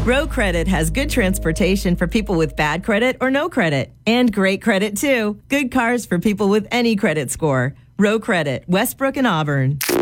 Row Credit has good transportation for people with bad credit or no credit. And great credit, too. Good cars for people with any credit score. Row Credit, Westbrook and Auburn.